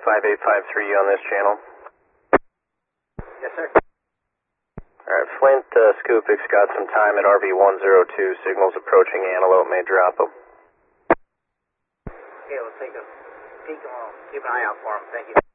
5853 on this channel. Yes, sir. Alright, Flint, Skupik's got some time at RV102, signals approaching Antelope, may drop him. Okay, we'll take a peek and we'll keep an eye out for him. Thank you.